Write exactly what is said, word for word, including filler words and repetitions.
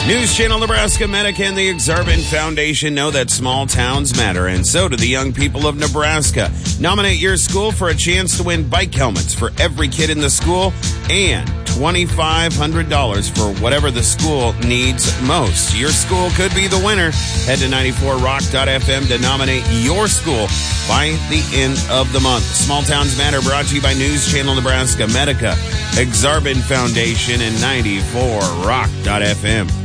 News Channel Nebraska, Medica, and the Exarban Foundation know that small towns matter, and so do the young people of Nebraska. Nominate your school for a chance to win bike helmets for every kid in the school and twenty-five hundred dollars for whatever the school needs most. Your school could be the winner. Head to ninety-four rock dot f m to nominate your school by the end of the month. Small Towns Matter, brought to you by News Channel Nebraska, Medica, Exarban Foundation, and ninety-four rock dot f m.